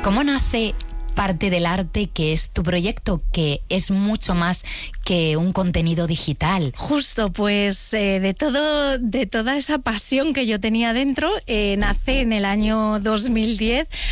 ¿Cómo nace Parte del Arte, que es tu proyecto, que es mucho más que un contenido digital? Justo, pues de toda esa pasión que yo tenía dentro, nace en el año 2010